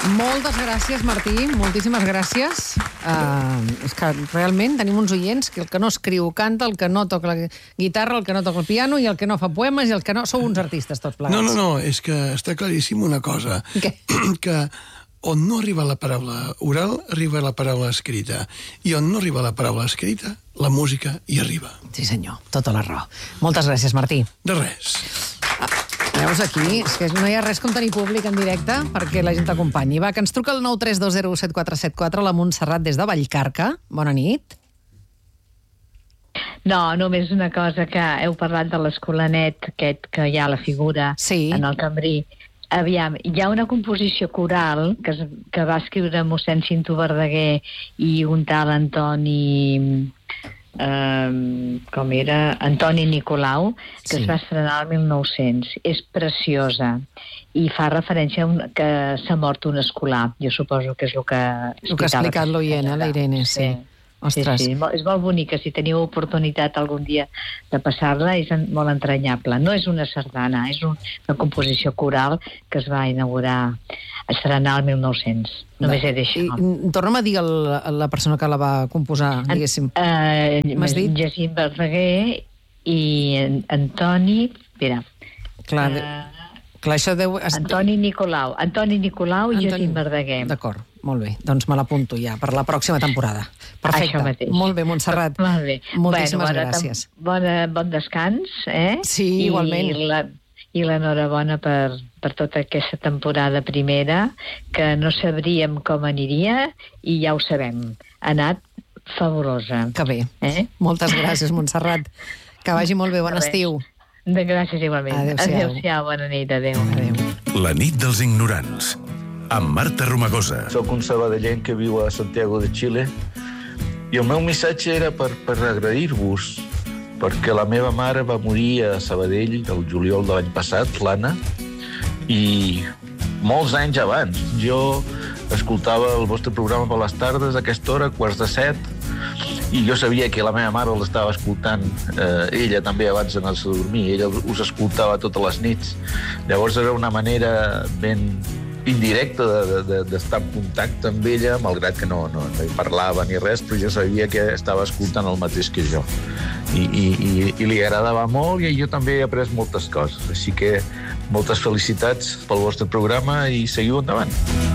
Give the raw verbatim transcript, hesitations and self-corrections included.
Moltes gràcies, Martí, moltíssimes gràcies. Uh, és que realment tenim uns oients que el que no escriu canta, el que no toca la guitarra, el que no toca el piano i el que no fa poemes i el que no... Sou uns artistes tots plegats. No, no, no, és que està claríssim una cosa. Què? Que on no arriba la paraula oral, arriba la paraula escrita. I on no arriba la paraula escrita, la música hi arriba. Sí, senyor, tota la raó. Moltes gràcies, Martí. De res. Veus aquí, és que no hi ha res com tenir públic en directe perquè la gent t'acompanyi. Va, que ens truca el nou tres dos zero set quatre set quatre, la Montserrat des de Vallcarca. Bona nit. No, només una cosa, que heu parlat de l'escolanet, aquest que hi ha la figura sí. en el cambrí. Aviam, hi ha una composició coral que, es, que va escriure mossèn Cinto Verdaguer i un tal Antoni... Um, com era Antoni Nicolau, que sí. es va estrenar el mil nou-cents. És preciosa i fa referència a un, que s'ha mort un escolar. Jo suposo que és el que... El que ha explicat l'oient, eh, la Irene, sí. sí. Ostres. Sí, sí, és molt bonica. Si teniu oportunitat algun dia de passar-la, és molt entranyable. No és una sardana, és un, una composició coral que es va inaugurar, estrenar el mil nou-cents. Només he d'això. Torna'm a dir el, la persona que la va composar, diguéssim. Uh, M'has dit? Jacint Verdaguer i Antoni... Espera. Clar, uh, clar això deu... Antoni Nicolau. Antoni Nicolau i Antoni... Jacint Verdaguer. D'acord, molt bé. Doncs me l'apunto ja per la pròxima temporada. Perfecte. Això mateix. Molt bé, Montserrat. Molt bé. Moltíssimes bueno, gràcies. Bona, bon descans, eh? Sí, I, igualment. I la... i l'enhorabona per, per tota aquesta temporada primera, que no sabríem com aniria, i ja ho sabem. Ha anat fabulosa. Que bé. Eh? Moltes gràcies, Montserrat. Que vagi molt bé. Bon estiu. De gràcies igualment. Adéu-siau. Adéu-siau, bona nit. Adéu. Adéu. La nit dels ignorants, amb Marta Romagosa. Soc un sabadellenc que viu a Santiago de Xile i el meu missatge era per, per agrair-vos, perquè la meva mare va morir a Sabadell el juliol de l'any passat, l'Anna, i molts anys abans. Jo escoltava el vostre programa per les tardes, a aquesta hora, quarts de set, i jo sabia que la meva mare l'estava escoltant, eh, ella també abans d'anar-se a dormir, ella us escoltava totes les nits. Llavors era una manera ben indirecta d'estar de, de, de en contacte amb ella, malgrat que no, no, no hi parlava ni res, però jo sabia que estava escoltant el mateix que jo. I, i, i, i li agradava molt i jo també he après moltes coses. Així que moltes felicitats pel vostre programa i seguiu endavant.